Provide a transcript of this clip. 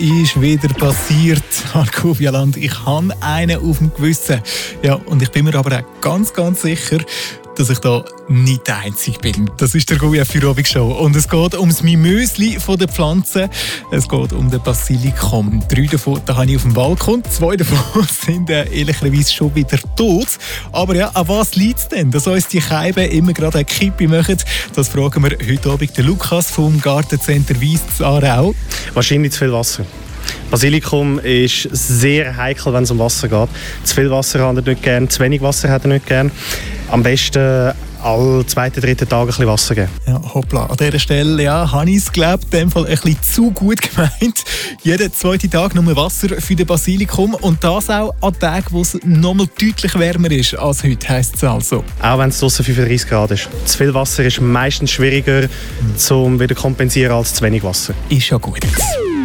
ist wieder passiert. Marco Vialand, ich habe einen auf dem Gewissen. Ja, und ich bin mir aber auch ganz, ganz sicher, dass ich da nicht der Einzige bin. Das ist der Goya Feierabend-Show. Und es geht ums Mimösli von den Pflanzen. Es geht um den Basilikum. 3 davon habe ich auf dem Balkon. 2 davon sind ehrlicherweise schon wieder tot. Aber ja, an was liegt es denn, dass uns die Scheiben immer gerade eine Kippe machen? Das fragen wir heute Abend den Lukas vom Gartencenter Weiss zu Aarau. Wahrscheinlich zu viel Wasser. Basilikum ist sehr heikel, wenn es um Wasser geht. Zu viel Wasser hat er nicht gern, zu wenig Wasser hat er nicht gern. Am besten alle 2., 3. Tage ein bisschen Wasser geben. Ja, hoppla. An dieser Stelle habe ich es, glaube ich, in dem Fall ein bisschen zu gut gemeint. Jeden 2. Tag nur Wasser für den Basilikum und das auch an Tagen, wo es nochmal deutlich wärmer ist als heute, heisst es also. Auch wenn es draussen 35 Grad ist. Zu viel Wasser ist meistens schwieriger zu wieder kompensieren als zu wenig Wasser. Ist ja gut.